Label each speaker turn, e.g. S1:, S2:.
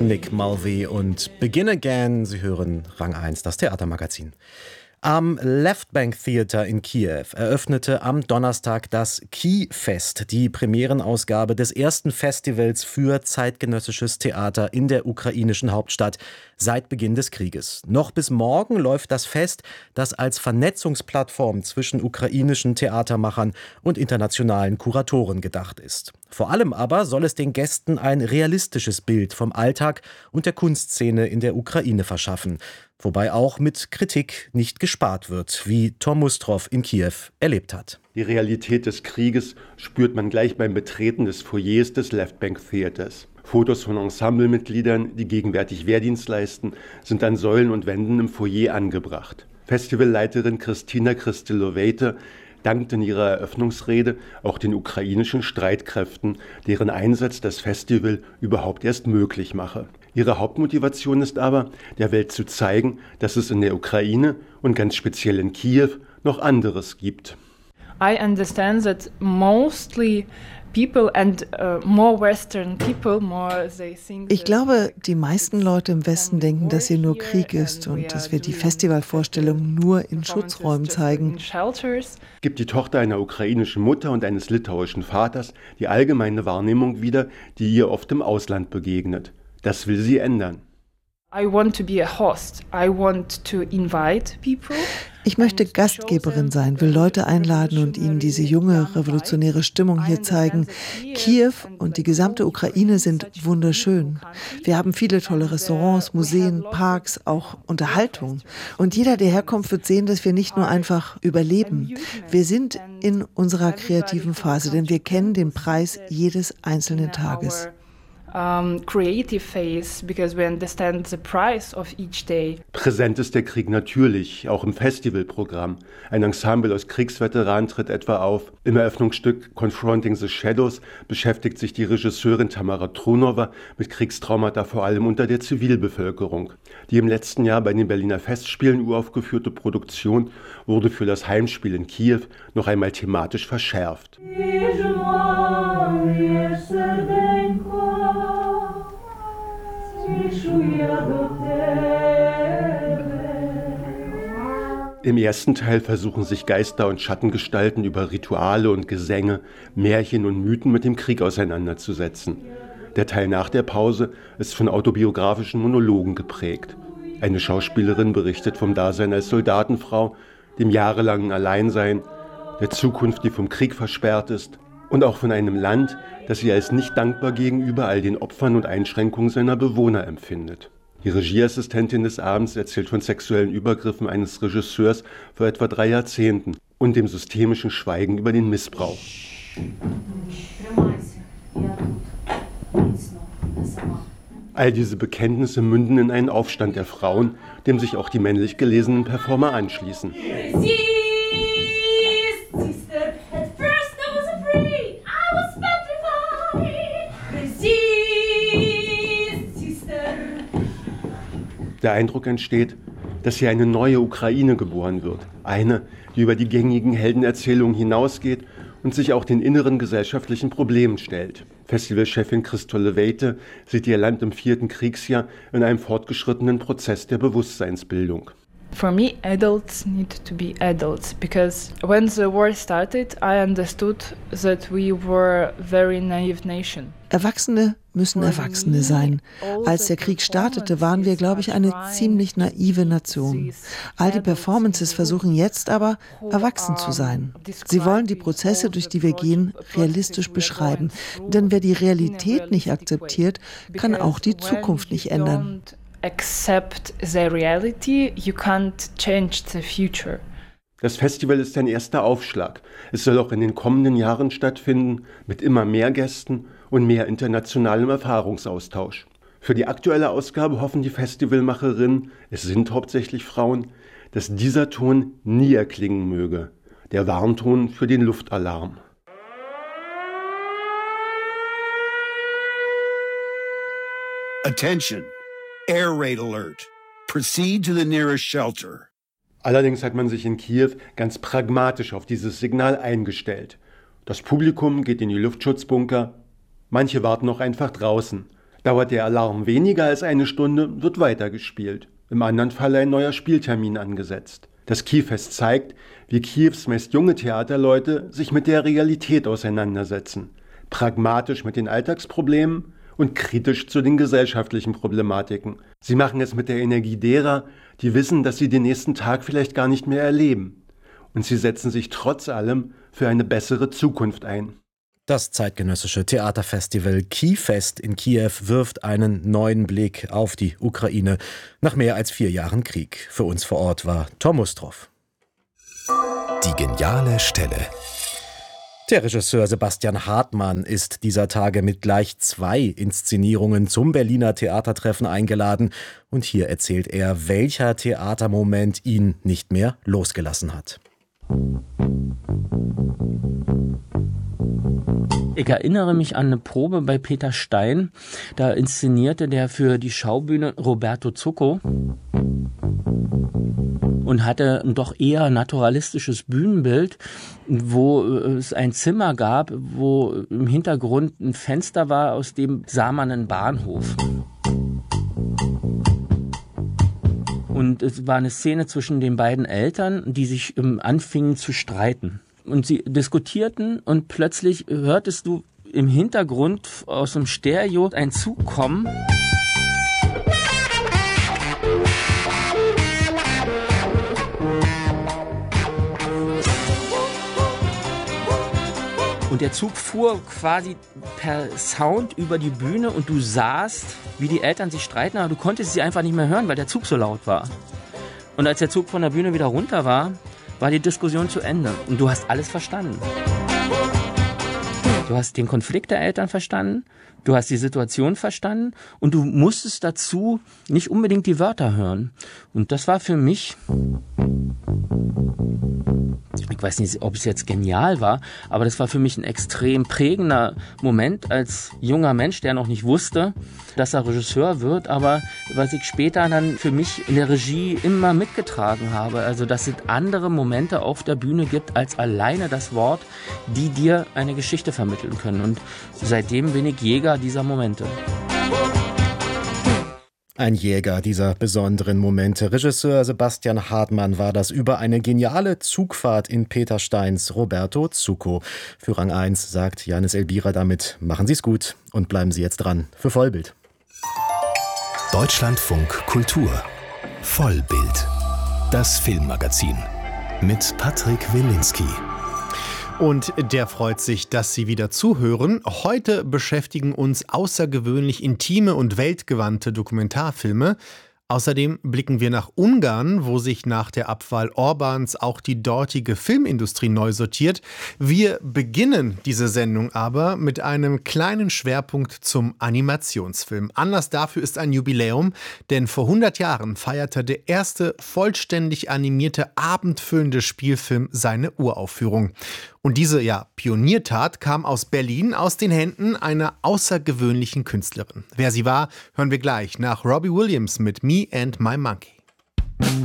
S1: Nick Mulvey und Begin Again. Sie hören Rang 1, das Theatermagazin. Am Left Bank Theater in Kiew eröffnete am Donnerstag das Key-Fest, die Premierenausgabe des ersten Festivals für zeitgenössisches Theater in der ukrainischen Hauptstadt seit Beginn des Krieges. Noch bis morgen läuft das Fest, das als Vernetzungsplattform zwischen ukrainischen Theatermachern und internationalen Kuratoren gedacht ist. Vor allem aber soll es den Gästen ein realistisches Bild vom Alltag und der Kunstszene in der Ukraine verschaffen. Wobei auch mit Kritik nicht gespart wird, wie Tom Mustrow in Kiew erlebt hat.
S2: Die Realität des Krieges spürt man gleich beim Betreten des Foyers des Left Bank Theaters. Fotos von Ensemblemitgliedern, die gegenwärtig Wehrdienst leisten, sind an Säulen und Wänden im Foyer angebracht. Festivalleiterin Kristina Krystylowaite dankt in ihrer Eröffnungsrede auch den ukrainischen Streitkräften, deren Einsatz das Festival überhaupt erst möglich mache. Ihre Hauptmotivation ist aber, der Welt zu zeigen, dass es in der Ukraine und ganz speziell in Kiew noch anderes gibt.
S3: I understand that mostly people and more Western people, they think.
S4: Ich glaube, die meisten Leute im Westen denken, dass hier nur Krieg ist und dass wir die Festivalvorstellung nur in Schutzräumen zeigen.
S2: Gibt die Tochter einer ukrainischen Mutter und eines litauischen Vaters die allgemeine Wahrnehmung wieder, die ihr oft im Ausland begegnet. Das will sie ändern.
S3: I want to be a host. I want to invite people.
S4: Ich möchte Gastgeberin sein, will Leute einladen und ihnen diese junge, revolutionäre Stimmung hier zeigen. Kiew und die gesamte Ukraine sind wunderschön. Wir haben viele tolle Restaurants, Museen, Parks, auch Unterhaltung. Und jeder, der herkommt, wird sehen, dass wir nicht nur einfach überleben. Wir sind in unserer kreativen Phase, denn wir kennen den Preis jedes einzelnen Tages.
S3: Creative phase, because we understand the price of each day.
S2: Präsent ist der Krieg natürlich, auch im Festivalprogramm. Ein Ensemble aus Kriegsveteranen tritt etwa auf. Im Eröffnungsstück Confronting the Shadows beschäftigt sich die Regisseurin Tamara Trunova mit Kriegstraumata vor allem unter der Zivilbevölkerung. Die im letzten Jahr bei den Berliner Festspielen uraufgeführte Produktion wurde für das Heimspiel in Kiew noch einmal thematisch verschärft. Im ersten Teil versuchen sich Geister und Schattengestalten über Rituale und Gesänge, Märchen und Mythen mit dem Krieg auseinanderzusetzen. Der Teil nach der Pause ist von autobiografischen Monologen geprägt. Eine Schauspielerin berichtet vom Dasein als Soldatenfrau, dem jahrelangen Alleinsein, der Zukunft, die vom Krieg versperrt ist, und auch von einem Land, das sie als nicht dankbar gegenüber all den Opfern und Einschränkungen seiner Bewohner empfindet. Die Regieassistentin des Abends erzählt von sexuellen Übergriffen eines Regisseurs vor etwa 3 Jahrzehnten und dem systemischen Schweigen über den Missbrauch. All diese Bekenntnisse münden in einen Aufstand der Frauen, dem sich auch die männlich gelesenen Performer anschließen. Der Eindruck entsteht, dass hier eine neue Ukraine geboren wird. Eine, die über die gängigen Heldenerzählungen hinausgeht und sich auch den inneren gesellschaftlichen Problemen stellt. Festivalchefin Krystylowaite sieht ihr Land im 4. Kriegsjahr in einem fortgeschrittenen Prozess der Bewusstseinsbildung.
S3: For me, adults need to be adults, because when the war started, I understood that we were a very naive nation.
S4: Erwachsene müssen Erwachsene sein. Als der Krieg startete, waren wir, glaube ich, eine ziemlich naive Nation. All die Performances versuchen jetzt aber, erwachsen zu sein. Sie wollen die Prozesse, durch die wir gehen, realistisch beschreiben. Denn wer die Realität nicht akzeptiert, kann auch die Zukunft nicht ändern.
S3: Accept the reality, you can't change the future.
S2: Das Festival ist ein erster Aufschlag. Es soll auch in den kommenden Jahren stattfinden, mit immer mehr Gästen und mehr internationalem Erfahrungsaustausch. Für die aktuelle Ausgabe hoffen die Festivalmacherinnen, es sind hauptsächlich Frauen, dass dieser Ton nie erklingen möge. Der Warnton für den Luftalarm.
S5: Attention! Air raid alert. Proceed to the nearest shelter.
S2: Allerdings hat man sich in Kiew ganz pragmatisch auf dieses Signal eingestellt. Das Publikum geht in die Luftschutzbunker, manche warten noch einfach draußen. Dauert der Alarm weniger als eine Stunde, wird weitergespielt. Im anderen Fall ein neuer Spieltermin angesetzt. Das Kiew-Fest zeigt, wie Kiews meist junge Theaterleute sich mit der Realität auseinandersetzen. Pragmatisch mit den Alltagsproblemen und kritisch zu den gesellschaftlichen Problematiken. Sie machen es mit der Energie derer, die wissen, dass sie den nächsten Tag vielleicht gar nicht mehr erleben. Und sie setzen sich trotz allem für eine bessere Zukunft ein.
S1: Das zeitgenössische Theaterfestival Kiew-Fest in Kiew wirft einen neuen Blick auf die Ukraine nach mehr als 4 Jahren Krieg. Für uns vor Ort war Tom Mustrow.
S6: Die geniale Stelle.
S1: Der Regisseur Sebastian Hartmann ist dieser Tage mit gleich 2 Inszenierungen zum Berliner Theatertreffen eingeladen. Und hier erzählt er, welcher Theatermoment ihn nicht mehr losgelassen hat.
S7: Ich erinnere mich an eine Probe bei Peter Stein. Da inszenierte der für die Schaubühne Roberto Zucco und hatte ein doch eher naturalistisches Bühnenbild, wo es ein Zimmer gab, wo im Hintergrund ein Fenster war, aus dem sah man einen Bahnhof. Und es war eine Szene zwischen den beiden Eltern, die sich anfingen zu streiten. Und sie diskutierten und plötzlich hörtest du im Hintergrund aus dem Stereo einen Zug kommen. Und der Zug fuhr quasi per Sound über die Bühne und du sahst, wie die Eltern sich streiten, aber du konntest sie einfach nicht mehr hören, weil der Zug so laut war. Und als der Zug von der Bühne wieder runter war die Diskussion zu Ende. Und du hast alles verstanden. Du hast den Konflikt der Eltern verstanden, du hast die Situation verstanden und du musstest dazu nicht unbedingt die Wörter hören. Und das war für mich, ich weiß nicht, ob es jetzt genial war, aber das war für mich ein extrem prägender Moment als junger Mensch, der noch nicht wusste, dass er Regisseur wird, aber was ich später dann für mich in der Regie immer mitgetragen habe, also dass es andere Momente auf der Bühne gibt als alleine das Wort, die dir eine Geschichte vermitteln können. Und seitdem bin ich Jäger dieser Momente.
S1: Ein Jäger dieser besonderen Momente. Regisseur Sebastian Hartmann war das über eine geniale Zugfahrt in Peter Steins Roberto Zucco. Für Rang 1 sagt Janis Elbira damit, machen Sie es gut und bleiben Sie jetzt dran für Vollbild.
S6: Deutschlandfunk Kultur. Vollbild. Das Filmmagazin. Mit Patrick Wilinski.
S8: Und der freut sich, dass Sie wieder zuhören. Heute beschäftigen uns außergewöhnlich intime und weltgewandte Dokumentarfilme. Außerdem blicken wir nach Ungarn, wo sich nach der Abwahl Orbáns auch die dortige Filmindustrie neu sortiert. Wir beginnen diese Sendung aber mit einem kleinen Schwerpunkt zum Animationsfilm. Anlass dafür ist ein Jubiläum, denn vor 100 Jahren feierte der erste vollständig animierte abendfüllende Spielfilm seine Uraufführung. Und diese Pioniertat kam aus Berlin aus den Händen einer außergewöhnlichen Künstlerin. Wer sie war, hören wir gleich nach Robbie Williams mit Me and My Monkey.